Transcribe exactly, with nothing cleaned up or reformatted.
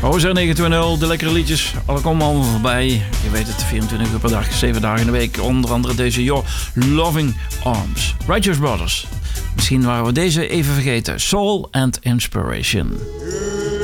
Rosa negen twee nul, de lekkere liedjes. Alle komen allemaal voorbij. Je weet het, vierentwintig uur per dag, zeven dagen in de week. Onder andere deze Your Loving Arms. Righteous Brothers. Misschien waren we deze even vergeten. Soul and Inspiration.